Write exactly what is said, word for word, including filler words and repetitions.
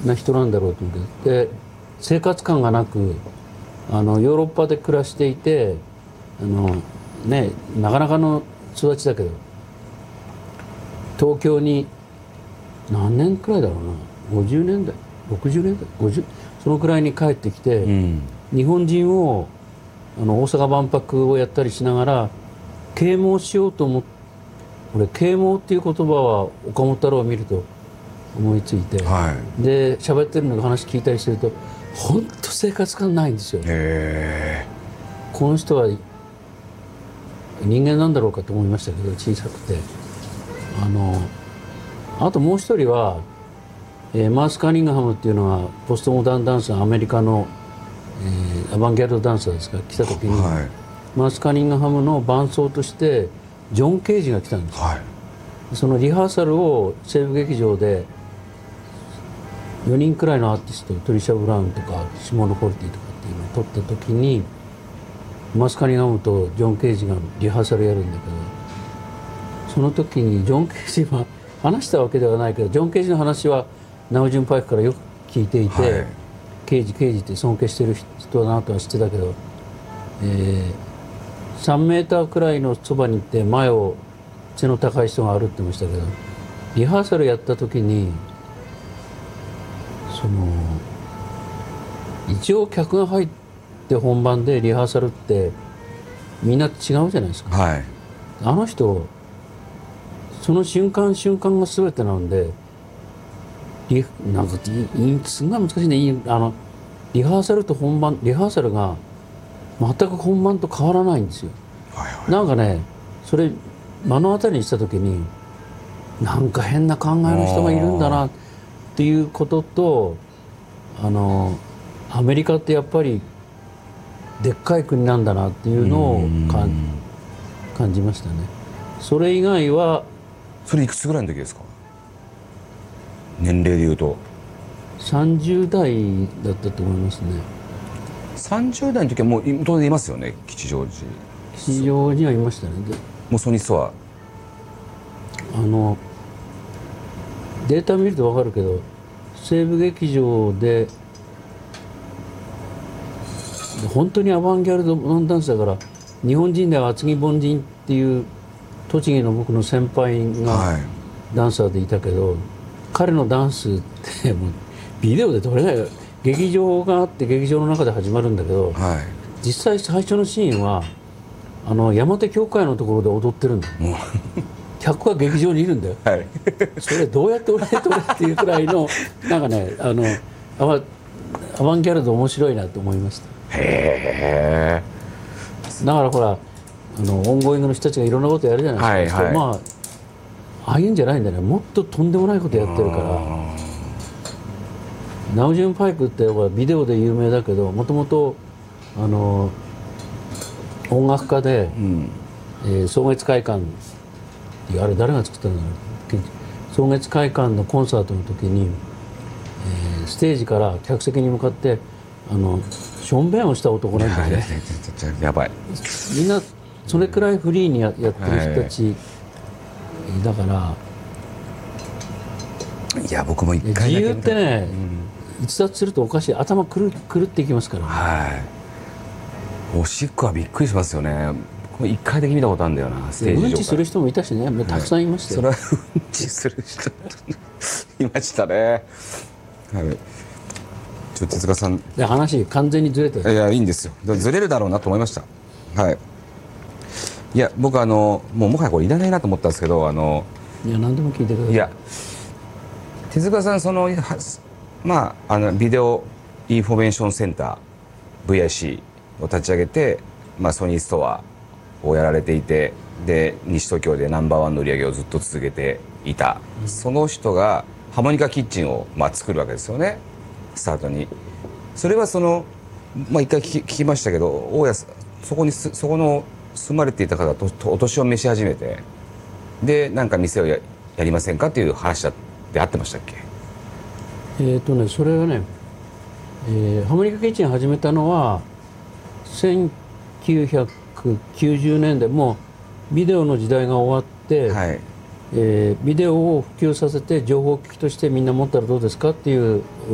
な人なんだろうと思って、で生活感がなくあのヨーロッパで暮らしていてあの、ね、なかなかの育ちだけど東京に何年くらいだろうなごじゅうねんだいろくじゅうねんだいごじゅうそのくらいに帰ってきて、うん、日本人をあの大阪万博をやったりしながら啓蒙しようと思って、俺啓蒙っていう言葉は岡本太郎を見ると思いついて、はい、で喋ってるのが話聞いたりすると本当生活感ないんですよ。へー、この人は人間なんだろうかと思いましたけど、小さくて。あのあともう一人は、えー、マース・カニンガハムっていうのはポストモダンダンサー、アメリカの、えー、アバンギャルドダンサーですから来た時に、はい、マース・カニンガハムの伴奏としてジョン・ケージが来たんです、はい、そのリハーサルを西部劇場でよにんくらいのアーティスト、トリシャ・ブラウンとかシモノ・フォルティとかっていうのを撮った時にマース・カニンガハムとジョン・ケージがリハーサルやるんだけど、その時にジョン・ケージは話したわけではないけど、ジョン・ケージの話はナウジュン・パイクからよく聞いていて、はい、ケージケージって尊敬してる人だなとは知ってたけど、えー、さんメーターくらいのそばに行って前を背の高い人が歩ってましたけど、リハーサルやった時にその一応客が入って本番でリハーサルってみんな違うじゃないですか、はい、あの人その瞬間瞬間が全てなんで、リなんかすんごい難しいね。あのリハーサルと本番、リハーサルが全く本番と変わらないんですよ、はいはい、なんかね、それ目の当たりにした時になんか変な考えの人がいるんだなっていうことと、あのアメリカってやっぱりでっかい国なんだなっていうのをか感じましたね。それ以外は。 それいくつぐらいの時ですか？年齢でいうとさんじゅうだいだったと思いますね。 さんじゅうだいの時はもう当然いますよね、吉祥寺。 吉祥寺にはいましたね。 もうソニストはあのデータ見ると分かるけど、西部劇場で本当にアバンギャルドのダンスだから、日本人では厚木凡人っていう栃木の僕の先輩がダンサーでいたけど、はい、彼のダンスってもうビデオで撮れないよ。劇場があって劇場の中で始まるんだけど、はい、実際最初のシーンはあの山手教会のところで踊ってるんだよ。客は劇場にいるんだよ、はい、それどうやって俺撮れっていうくらいのなんかね、あのアバ、アバンギャルド面白いなと思いました。へー。だからほらあのオンゴーイングの人たちがいろんなことやるじゃないですか、はいはい、まあああいうんじゃないんだね。もっととんでもないことやってるから。ナウジュン・パイクってビデオで有名だけど、もともとあの音楽家で、うんえー、草月会館っていう、あれ誰が作ったんだろう、草月会館のコンサートの時に、えー、ステージから客席に向かってあのしょんべんをした男なんだよね。 やばい。 みんなそれくらいフリーに や, やってる人たち、だから。 いや僕も一回だけ自由ってね、うん、逸脱するとおかしい。頭狂っていきますからね。 はい。おしっこはびっくりしますよね。一回だけ見たことあるんだよな、ステージ上。 うんちする人もいたしね、たくさんいましたよ。 はい、それはうんちする人いましたね。はい。ちょっと手塚さん。 で話完全にずれた。 いやいいんですよ。ずれるだろうなと思いました。はい。いや僕あのもうもはやこれいらないなと思ったんですけど、あのいや何でも聞いてください。いや手塚さんそのまああのビデオインフォメーションセンター ブイアイシー を立ち上げて、まあ、ソニーストアをやられていて、で西東京でナンバーワンの売り上げをずっと続けていた、うん、その人がハーモニカキッチンを、まあ、作るわけですよね、スタートに。それはその、まあ、一回聞き、聞きましたけど、大家さんそこにそこの住まれていた方とお年を召し始めて、でなんか店を や, やりませんかっていう話だってあってましたっけ？ えっとねそれはね、えー、ハーモニカキッチン始めたのはせんきゅうひゃくきゅうじゅうねんだい、もうビデオの時代が終わって、はい、えー、ビデオを普及させて情報機器としてみんな持ったらどうですかっていう